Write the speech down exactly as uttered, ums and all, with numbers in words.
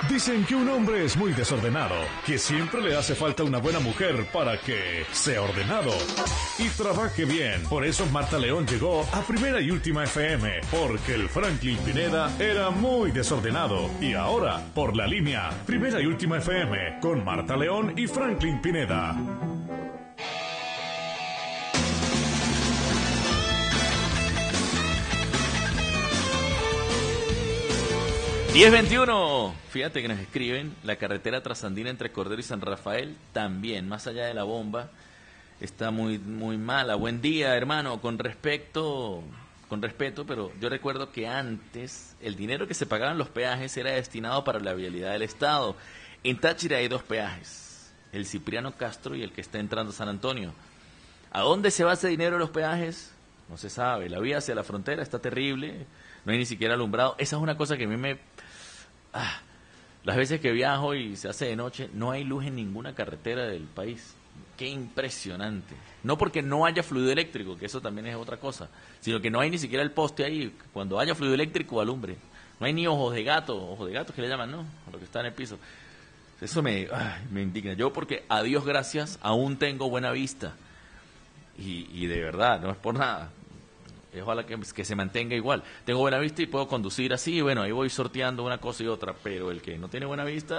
Dicen que un hombre es muy desordenado, que siempre le hace falta una buena mujer para que sea ordenado y trabaje bien. Por eso Marta León llegó a Primera y Última F M, porque el Franklin Pineda era muy desordenado. Y ahora, por la línea Primera y Última F M, con Marta León y Franklin Pineda. diez veintiuno. Fíjate que nos escriben, la carretera trasandina entre Cordero y San Rafael también, más allá de la bomba, está muy muy mala. Buen día, hermano, con respecto, con respeto, pero yo recuerdo que antes el dinero que se pagaban los peajes era destinado para la vialidad del Estado. En Táchira hay dos peajes, el Cipriano Castro y el que está entrando a San Antonio. ¿A dónde se va ese dinero de los peajes? No se sabe. La vía hacia la frontera está terrible, no hay ni siquiera alumbrado. Esa es una cosa que a mí me... Ah, las veces que viajo y se hace de noche, no hay luz en ninguna carretera del país. Qué impresionante. No porque no haya fluido eléctrico, que eso también es otra cosa, sino que no hay ni siquiera el poste ahí. Cuando haya fluido eléctrico, alumbre. No hay ni ojos de gato, ojos de gato que le llaman, ¿no? A lo que está en el piso. Eso me, ay, me indigna. Yo porque, a Dios gracias, aún tengo buena vista. Y, y de verdad, no es por nada. Ojalá que, que se mantenga igual. Tengo buena vista y puedo conducir así, bueno, ahí voy sorteando una cosa y otra, pero el que no tiene buena vista